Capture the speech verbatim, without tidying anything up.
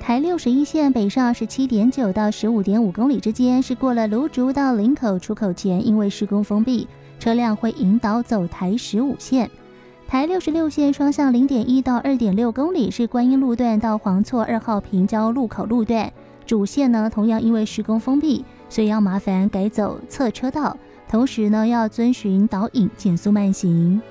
台六十一线北上十七点九到十五点五公里之间，是过了芦竹到林口出口前，因为施工封闭，车辆会引导走台十五线。台六十六线双向零点一到二点六公里，是观音路段到黄厝二号平交路口路段，主线呢同样因为施工封闭，所以要麻烦改走侧车道，同时呢要遵循导引减速慢行。